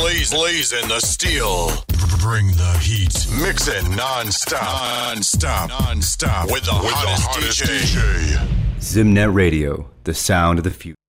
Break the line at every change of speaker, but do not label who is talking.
blazing the steel. Bring the heat. Mixing non-stop with the hottest DJ.
Zimnet Radio, the sound of the future.